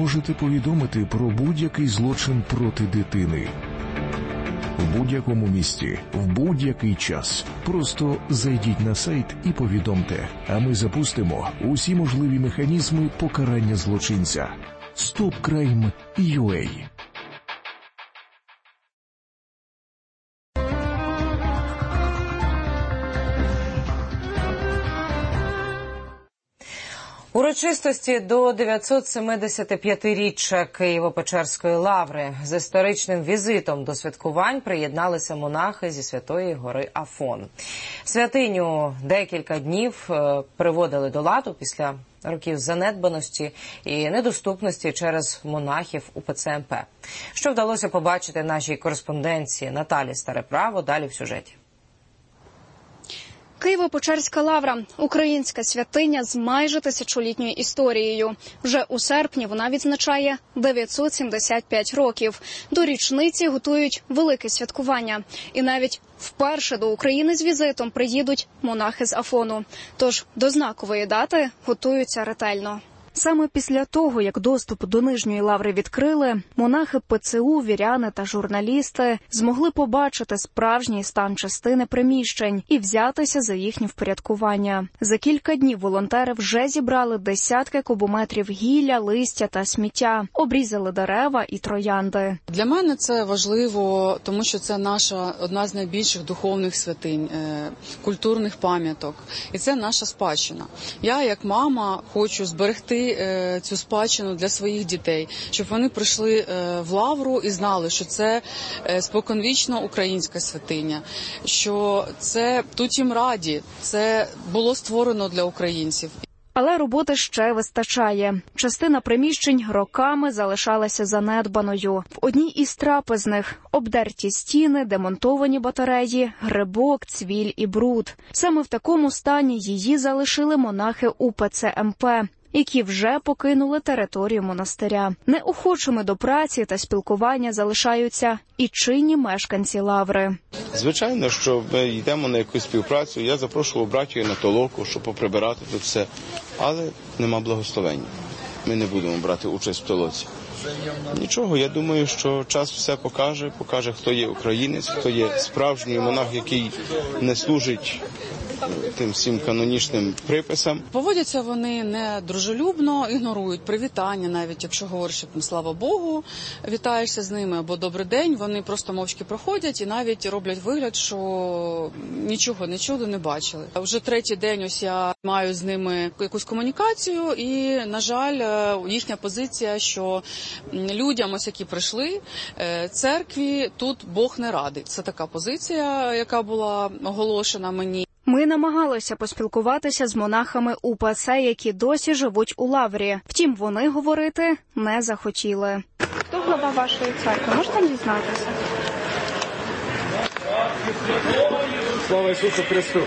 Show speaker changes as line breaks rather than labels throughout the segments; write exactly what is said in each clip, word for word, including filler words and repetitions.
можете повідомити про будь-який злочин проти дитини. В будь-якому місці, в будь-який час. Просто зайдіть на сайт і повідомте, а ми запустимо усі можливі механізми покарання злочинця. стоп крайм крапка ю а.
Урочистості до дев'ятсотсемдесятип'ятиріччя Києво-Печерської лаври з історичним візитом до святкувань приєдналися монахи зі Святої гори Афон. Святиню декілька днів приводили до ладу після років занедбаності і недоступності через монахів УПЦ ем пе. Що вдалося побачити нашій кореспонденції Наталі Стареправо, далі в сюжеті.
Києво-Печерська лавра – українська святиня з майже тисячолітньою історією. Вже у серпні вона відзначає дев'ятсот сімдесят п'ять років. До річниці готують велике святкування. І навіть вперше до України з візитом приїдуть монахи з Афону. Тож до знакової дати готуються ретельно. Саме після того, як доступ до Нижньої лаври відкрили, монахи пе це у, віряни та журналісти змогли побачити справжній стан частини приміщень і взятися за їхнє впорядкування. За кілька днів волонтери вже зібрали десятки кубометрів гілля, листя та сміття, обрізали дерева і троянди.
Для мене це важливо, тому що це наша одна з найбільших духовних святинь, культурних пам'яток. І це наша спадщина. Я, як мама, хочу зберегти цю спадщину для своїх дітей, щоб вони прийшли в лавру і знали, що це споконвічно українська святиня, що це тут їм раді, це було створено для українців.
Але роботи ще вистачає. Частина приміщень роками залишалася занедбаною. В одній із трапезних обдерті стіни, демонтовані батареї, грибок, цвіль і бруд. Саме в такому стані її залишили монахи УПЦ ем пе, які вже покинули територію монастиря. Неохочими до праці та спілкування залишаються і чинні мешканці лаври.
Звичайно, що ми йдемо на якусь співпрацю. Я запрошував братію на толоку, щоб поприбирати тут все. Але нема благословення. Ми не будемо брати участь в толоці. Нічого, я думаю, що час все покаже, покаже, хто є українець, хто є справжній монах, який не служить тим всім канонічним приписам.
Поводяться вони не дружелюбно, ігнорують привітання, навіть якщо говориш, слава Богу, вітаєшся з ними, або добрий день, вони просто мовчки проходять і навіть роблять вигляд, що нічого не чули, не бачили. Вже третій день ось я маю з ними якусь комунікацію і, на жаль, їхня позиція, що людям, ось які прийшли, церкві тут Бог не радий. Це така позиція, яка була оголошена мені.
Ми намагалися поспілкуватися з монахами УПЦ, які досі живуть у лаврі. Втім, вони говорити не захотіли. Хто глава вашої церкви? Можете дізнатися?
Слава Ісусу Христу!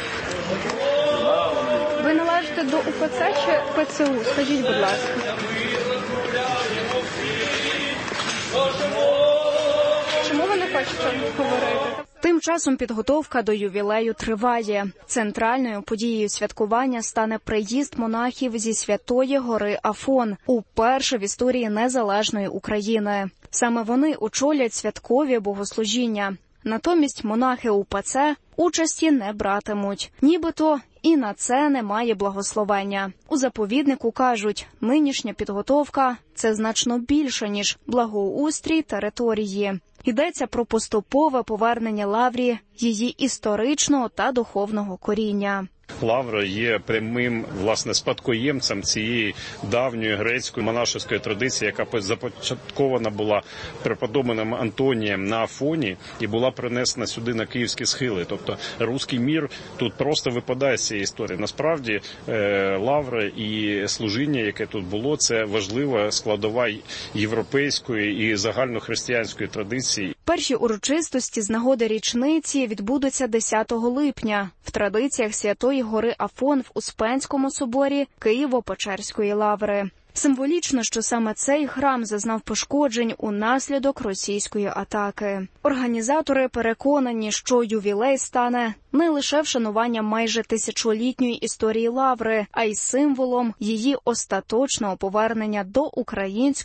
Ви належите до УПЦ чи пе це у? Скажіть, будь ласка. Чому ви не хочете говорити? Тим часом підготовка до ювілею триває. Центральною подією святкування стане приїзд монахів зі Святої гори Афон, уперше в історії незалежної України. Саме вони очолять святкові богослужіння. Натомість монахи УПЦ участі не братимуть. Нібито і на це немає благословення. У заповіднику кажуть, нинішня підготовка – це значно більше, ніж благоустрій території. Йдеться про поступове повернення лаврі її історичного та духовного коріння.
Лавра є прямим, власне, спадкоємцем цієї давньої грецької монашеської традиції, яка започаткована була преподобним Антонієм на Афоні і була принесена сюди на київські схили. Тобто руський мір тут просто випадає з цієї історії. Насправді лавра і служіння, яке тут було, це важлива складова європейської і загальнохристиянської традиції.
Перші урочистості з нагоди річниці відбудуться десятого липня в традиціях Святої гори Афон в Успенському соборі Києво-Печерської лаври. Символічно, що саме цей храм зазнав пошкоджень унаслідок російської атаки. Організатори переконані, що ювілей стане не лише вшануванням майже тисячолітньої історії лаври, а й символом її остаточного повернення до української